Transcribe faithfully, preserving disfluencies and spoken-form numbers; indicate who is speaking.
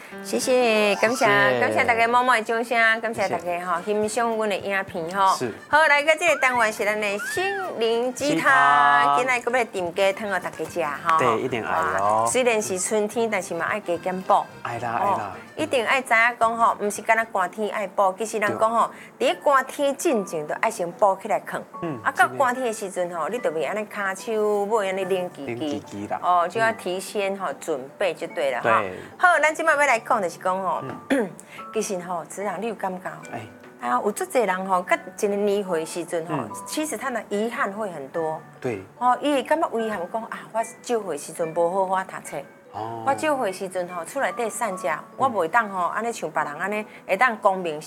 Speaker 1: 谢谢，感谢感谢大家默默的掌声，感谢大
Speaker 2: 谢谢
Speaker 1: 家吼欣赏阮的影片吼。
Speaker 2: 是
Speaker 1: 好，来个这个单元是咱的心灵鸡
Speaker 2: 鸡
Speaker 1: 汤，
Speaker 2: 汤
Speaker 1: 今仔个要炖鸡汤给大家食吼。
Speaker 2: 对一定爱的哦
Speaker 1: 哇虽然是春天，但是嘛爱加减补。
Speaker 2: 爱啦爱啦，
Speaker 1: 一定爱知影讲吼，毋是干那寒天爱补，其实人讲吼，伫咧寒天进前就爱先补起来放。
Speaker 2: 嗯
Speaker 1: 啊，到寒天的时阵吼，你就袂安尼骹手尾安尼冷叽
Speaker 2: 冷叽
Speaker 1: 叽
Speaker 2: 叽啦
Speaker 1: 哦，就要提前吼准备就对了哈
Speaker 2: 对。
Speaker 1: 好，咱今摆要来讲就是讲吼，其实吼，子然你有感觉？
Speaker 2: 哎，
Speaker 1: 啊，有足侪人吼，甲一个年岁的时阵吼
Speaker 2: 嗯，
Speaker 1: 其实他的遗憾会很多。
Speaker 2: 对，
Speaker 1: 哦，伊会感觉遗憾讲啊，我少岁时阵无好好读册。
Speaker 2: 哦
Speaker 1: 我少岁时阵吼，厝内底散食，我袂当吼，安尼像别人安尼会当光明